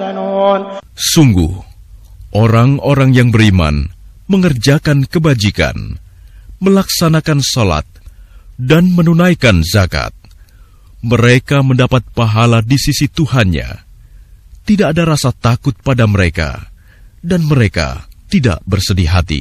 يحزنون. Sungguh, orang-orang yang beriman mengerjakan kebajikan, melaksanakan salat, dan menunaikan zakat. Mereka mendapat pahala di sisi Tuhannya. Tidak ada rasa takut pada mereka, dan mereka tidak bersedih hati.